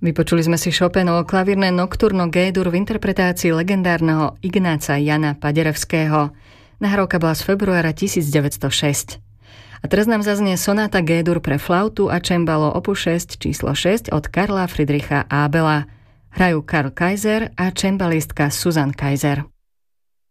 Vypočuli sme si Chopinovo klavírne nocturno G-dur v interpretácii legendárneho Ignáca Jana Paderewského. Nahrávka bola z februára 1906. A teraz nám zaznie sonáta G-dur pre flautu a čembalo opus 6 číslo 6 od Karla Friedricha Abela. Hrajú Karl Kaiser a čembalistka Susan Kaiser.